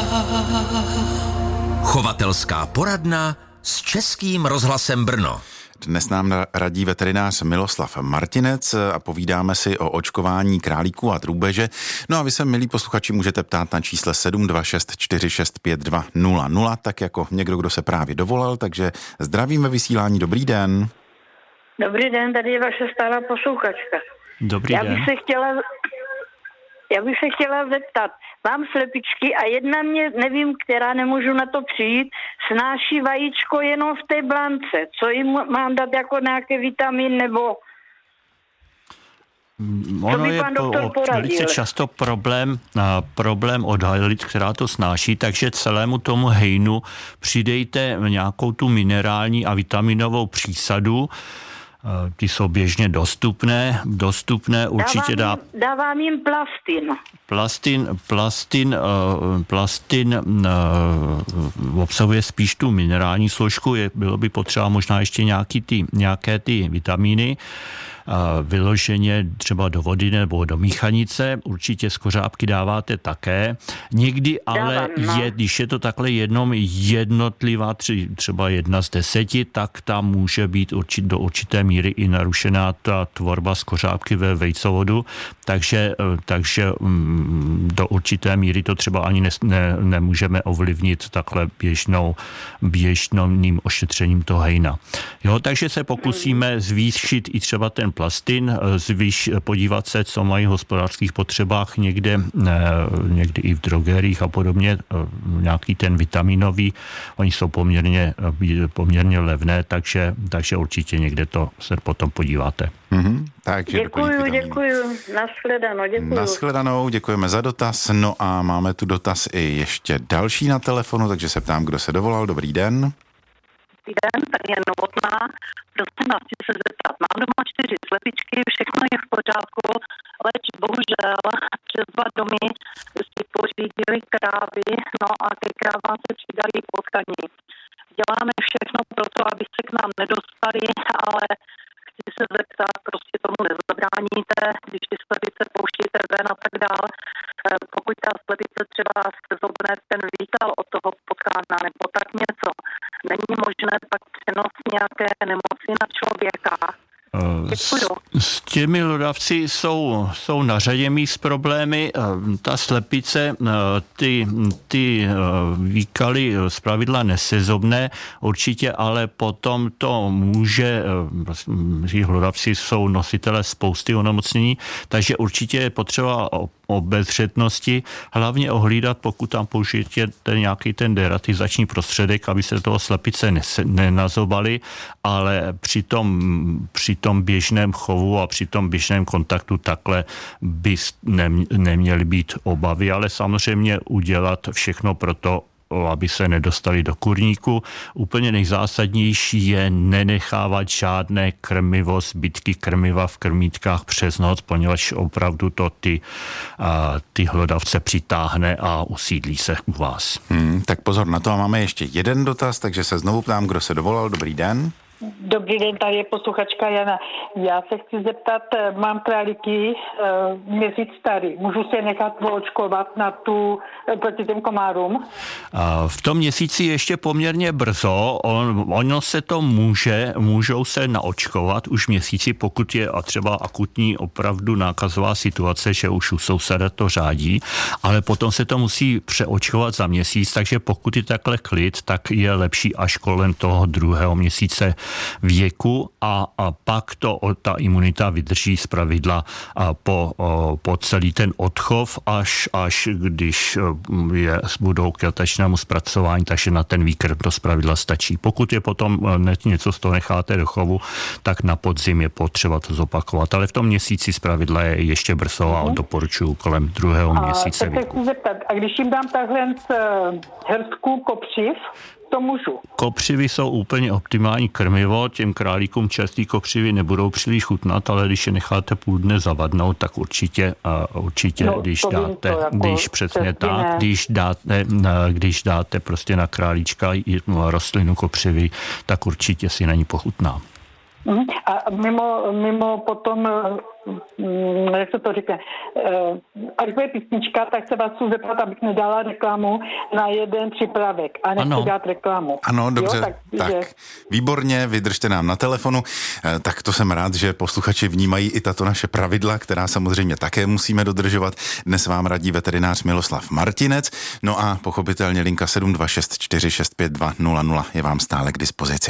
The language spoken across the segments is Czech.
Chovatelská poradna s Českým rozhlasem Brno. Dnes nám radí veterinář Miloslav Martinec a povídáme si o očkování králíků a drůbeže. No a vy se, milí posluchači, můžete ptát na čísle 726465200, tak jako někdo, kdo se právě dovolal, takže zdravíme vysílání, dobrý den. Dobrý den, tady je vaše stálá posluchačka. Dobrý den. Já bych se chtěla zeptat, mám slepičky a jedna mě, nevím, která, nemůžu na to přijít, snáší vajíčko jenom v té blance. Co jim mám dát jako nějaký vitamin nebo... Ono je velice často problém odhalit, která to snáší, takže celému tomu hejnu přidejte nějakou tu minerální a vitaminovou přísadu. Ty jsou běžně dostupné určitě dávám jim Plastin obsahuje spíš tu minerální složku, bylo by potřeba možná ještě nějaké ty vitamíny, vyloženě třeba do vody nebo do míchanice, určitě skořápky dáváte také. Někdy ale když je to takhle jednotlivá, třeba 1 z 10, tak tam může být do určité míry i narušená ta tvorba skořápky ve vejcovodu, takže do určité míry to třeba ani nemůžeme ovlivnit takhle běžným ošetřením toho hejna. Jo, takže se pokusíme zvýšit i třeba ten plastin, podívat se, co mají v hospodářských potřebách někdy i v drogeriích a podobně, nějaký ten vitaminový, oni jsou poměrně levné, takže určitě někde to se potom podíváte. Takže děkuju. Nashledanou, děkujeme za dotaz. No a máme tu dotaz i ještě další na telefonu, takže se ptám, kdo se dovolal. Dobrý den. Dobrý den, tady je Novotná. Prosím vás, chci se zeptat. Mám doma 4 slepičky, všechno je v pořádku, leč bohužel přes 2 domy si pořídili krávy, no a ty krávám se přidají potkaní. Děláme všechno pro to, aby se k nám nedostali, ale chci se zeptat, prostě tomu nezabráníte, když ty slepice pouštíte ven a tak dál. Pokud ta slepice třeba zobne ten výkal od toho potkána nebo tak něco, není možné pak přenos nějaké nemoci na člověka. S těmi hlodavci jsou na řadě míst problémy. Ta slepice, ty výkaly zpravidla nesezobné, určitě, ale potom to může, hlodavci jsou nositelé spousty onemocnění, takže určitě je potřeba obezřetnosti, hlavně ohlídat, pokud tam použijete nějaký ten deratizační prostředek, aby se toho slepice nenazobaly, ale při tom běžném chovu a při tom běžném kontaktu takhle by neměly být obavy, ale samozřejmě udělat všechno pro to, aby se nedostali do kurníku. Úplně nejzásadnější je nenechávat žádné krmivo, zbytky krmiva v krmítkách přes noc, poněvadž opravdu to ty hlodavce přitáhne a usídlí se u vás. Tak pozor na to, a máme ještě jeden dotaz, takže se znovu ptám, kdo se dovolal. Dobrý den. Dobrý den, tady je posluchačka Jana. Já se chci zeptat, mám králíky měsíc starý. Můžu se nechat očkovat proti těm komárům? V tom měsíci ještě poměrně brzo. Ono se to můžou se naočkovat už v měsíci, pokud je a třeba akutní opravdu nákazová situace, že už u souseda to řádí, ale potom se to musí přeočkovat za měsíc, takže pokud je takhle klid, tak je lepší až kolem toho 2. měsíce věku a pak ta imunita vydrží zpravidla po celý ten odchov, až když budou k jatečnému zpracování, takže na ten výkrm to zpravidla stačí. Pokud je potom něco z toho necháte do chovu, tak na podzim je potřeba to zopakovat, ale v tom měsíci zpravidla je ještě brzo a doporučuji kolem 2. měsíce věku. Tak se chci zeptat, a když jim dám takhle hrstku kopřiv, to můžu. Kopřivy jsou úplně optimální krmivo, těm králíkům čerstvý kopřivy nebudou příliš chutnat, ale když je necháte půl dne zavadnout, tak určitě když dáte prostě na králíčka rostlinu kopřivy, tak určitě si na ní pochutná. A mimo potom, jak se to říká, až bude písnička, tak se vás chci zeptat, abych nedala reklamu na jeden přípravek a nechci dát reklamu. Ano, dobře, jo, tak výborně, vydržte nám na telefonu, tak to jsem rád, že posluchači vnímají i tato naše pravidla, která samozřejmě také musíme dodržovat. Dnes vám radí veterinář Miloslav Martinec, no a pochopitelně linka 726465200 je vám stále k dispozici.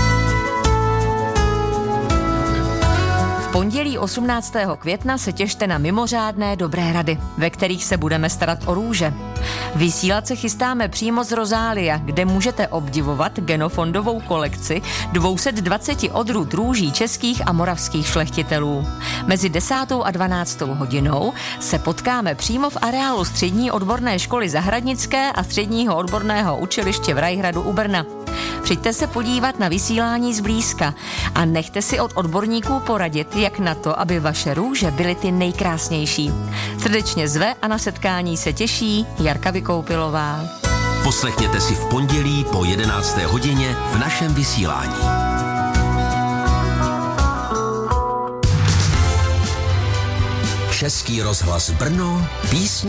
Pondělí 18. května se těšte na mimořádné dobré rady, ve kterých se budeme starat o růže. Vysílat se chystáme přímo z Rozália, kde můžete obdivovat genofondovou kolekci 220 odrůd růží českých a moravských šlechtitelů. Mezi 10. a 12. hodinou se potkáme přímo v areálu Střední odborné školy zahradnické a Středního odborného učiliště v Rajhradu u Brna. Přijďte se podívat na vysílání zblízka a nechte si od odborníků poradit, jak na to, aby vaše růže byly ty nejkrásnější. Srdečně zve a na setkání se těší Jarka Vykoupilová. Poslechněte si v pondělí po 11. hodině v našem vysílání. Český rozhlas Brno, písně